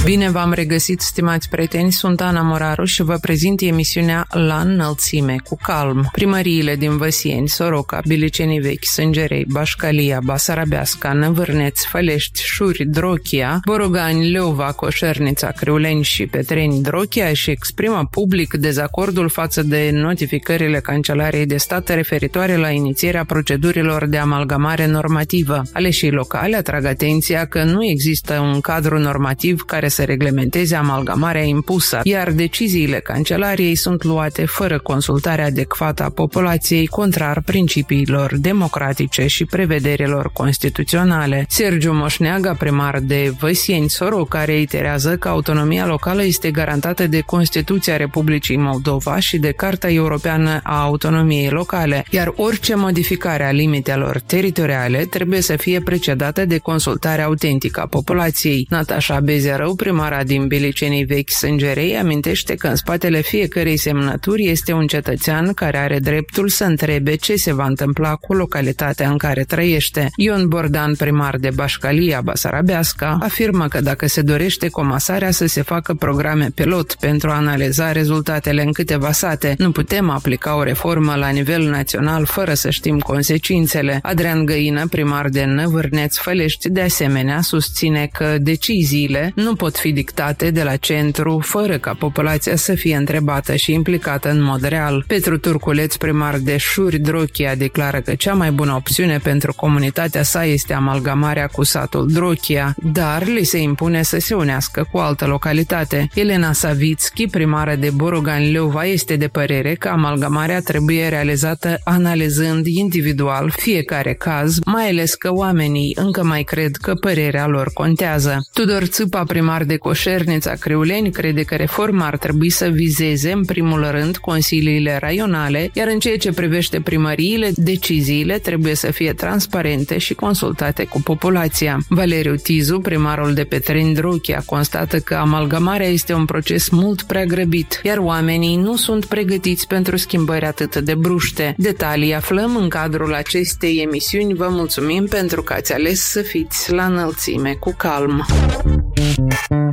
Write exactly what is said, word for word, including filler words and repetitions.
Bine v-am regăsit, stimați prieteni, sunt Ana Moraru și vă prezint emisiunea La înălțime cu calm. Primăriile din Văsieni, Soroca, Bilicenii Vechi, Sângerei, Bașcalia, Basarabeasca, Năvârneț, Fălești, Șuri, Drochia, Borogani, Leova, Coșernița, Criuleni și Petreni Drochia își exprimă public dezacordul față de notificările Cancelariei de Stat referitoare la inițierea procedurilor de amalgamare normativă. Aleșii locali atrag atenția că nu există un cadru normativ care să reglementeze amalgamarea impusă, iar deciziile Cancelariei sunt luate fără consultare adecvată a populației, contrar principiilor democratice și prevederilor constituționale. Sergiu Moșneaga, primar de Văsieni, Soroca, reiterează că autonomia locală este garantată de Constituția Republicii Moldova și de Carta Europeană a Autonomiei Locale, iar orice modificare a limitelor teritoriale trebuie să fie precedată de consultare autentică a populației. Natașa Bezerău, primara din Bilicenii Vechi, Sângerei, amintește că în spatele fiecărei semnături este un cetățean care are dreptul să întrebe ce se va întâmpla cu localitatea în care trăiește. Ion Bordan, primar de Bașcalia, Basarabeasca, afirmă că dacă se dorește comasarea, să se facă programe pilot pentru a analiza rezultatele în câteva sate. Nu putem aplica o reformă la nivel național fără să știm consecințele. Adrian Găină, primar de Năvârneț, Fălești, de asemenea susține că deciziile nu pot fi dictate de la centru fără ca populația să fie întrebată și implicată în mod real. Petru Turculeț, primar de Șuri, Drochia, declară că cea mai bună opțiune pentru comunitatea sa este amalgamarea cu satul Drochia, dar li se impune să se unească cu altă localitate. Elena Savitski, primară de Borogani Leova, este de părere că amalgamarea trebuie realizată analizând individual fiecare caz, mai ales că oamenii încă mai cred că părerea lor contează. Tudor Țâpa, primar de Coșernița, Criuleni, crede că reforma ar trebui să vizeze în primul rând consiliile raionale, iar în ceea ce privește primăriile, deciziile trebuie să fie transparente și consultate cu populația. Valeriu Tizu, primarul de Petreni Drochia, constată că amalgamarea este un proces mult prea grăbit, iar oamenii nu sunt pregătiți pentru schimbări atât de bruște. Detalii aflăm în cadrul acestei emisiuni. Vă mulțumim pentru că ați ales să fiți la înălțime cu calm.